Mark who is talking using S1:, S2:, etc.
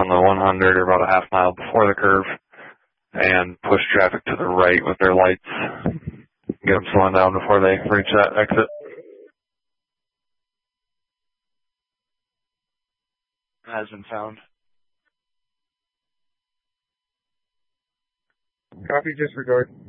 S1: on the 100 or about a half mile before the curve and push traffic to the right with their lights. Get them slowing down before they reach that exit.
S2: Has been found.
S3: Copy, disregard.